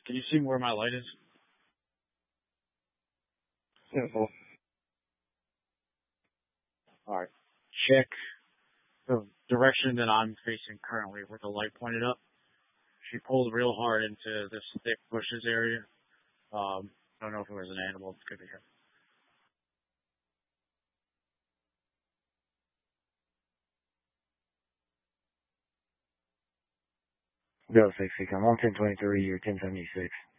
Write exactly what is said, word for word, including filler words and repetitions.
Can you see where my light is? Simple. Alright. Check the direction that I'm facing currently with the light pointed up. She pulled real hard into this thick bushes area. Um, I don't know if it was an animal. It could be her. Go six six. I'm on ten twenty-three. You're ten seventy-six.